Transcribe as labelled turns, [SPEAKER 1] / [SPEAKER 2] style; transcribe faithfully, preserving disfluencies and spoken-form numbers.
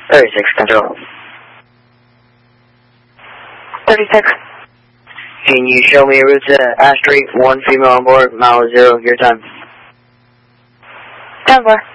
[SPEAKER 1] thirty-six, control.
[SPEAKER 2] thirty-six.
[SPEAKER 1] Can you show me a route to Ash Street, one female on board, mile zero, your time?
[SPEAKER 2] ten four.